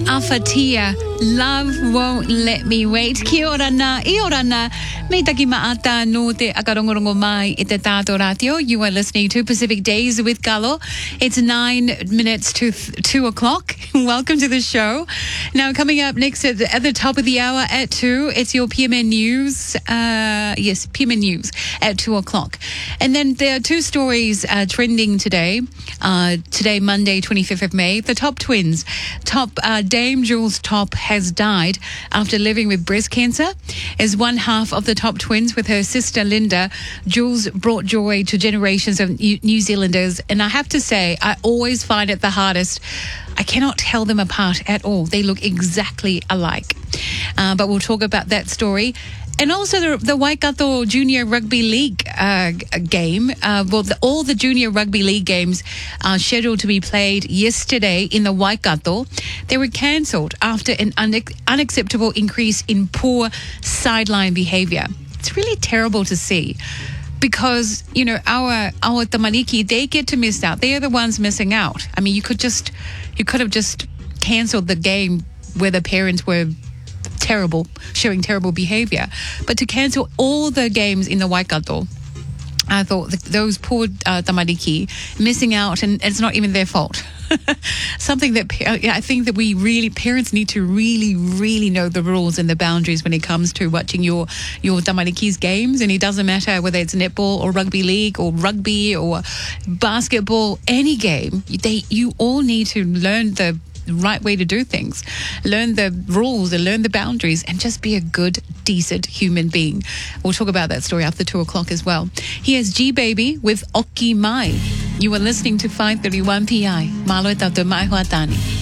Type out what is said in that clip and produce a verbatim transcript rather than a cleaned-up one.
Afatia, Love Won't Let Me Wait. Kia ora na, i ora na, me taki maata no te akarongorongo mai i te tātou ratio. You are listening to Pacific Days with Galo. It's nine minutes to th- two o'clock. Welcome to the show. Now, coming up next at the, at the top of the hour at two, it's your P M N News. Uh, yes, P M N News at two o'clock. And then there are two stories uh, trending today. Uh, today, Monday, twenty-fifth of May. The Top twins. Top uh, Dame Jules Top has died after living with breast cancer. As one half of the Top twins with her sister Linda, Jules brought joy to generations of New Zealanders. And I have to say, I always find it the hardest. I cannot tell them apart at all. They look exactly alike. Uh, but we'll talk about that story. And also the, the Waikato Junior Rugby League uh, game. Uh, well, the, all the Junior Rugby League games are scheduled to be played yesterday in the Waikato. They were cancelled after an une- unacceptable increase in poor sideline behaviour. It's really terrible to see because, you know, our our tamariki, they get to miss out. They are the ones missing out. I mean, you could just, you could have just cancelled the game where the parents were terrible, showing terrible behaviour. But to cancel all the games in the Waikato, I thought th- those poor uh, tamariki missing out, and it's not even their fault. Something that I think that we really, parents need to really, really know the rules and the boundaries when it comes to watching your, your tamariki's games. And it doesn't matter whether it's netball or rugby league or rugby or basketball, any game, they you all need to learn the right way to do things, learn the rules and learn the boundaries, and just be a good, decent human being. We'll talk about that story after two o'clock as well. Here's G Baby with Oki Mai. You are listening to five thirty-one P I. Malo e tātou mai hoa tāne.